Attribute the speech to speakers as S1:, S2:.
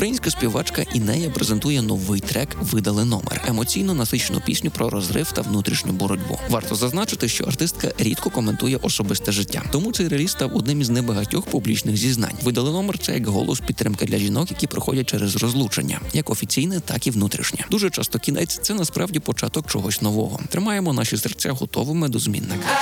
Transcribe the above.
S1: Українська співачка Інея презентує новий трек «Видали номер» – емоційно насичену пісню про розрив та внутрішню боротьбу. Варто зазначити, що артистка рідко коментує особисте життя, тому цей реліз став одним із небагатьох публічних зізнань. «Видали номер» – це як голос підтримки для жінок, які проходять через розлучення, як офіційне, так і внутрішнє. Дуже часто кінець – це насправді початок чогось нового. Тримаємо наші серця готовими до змін.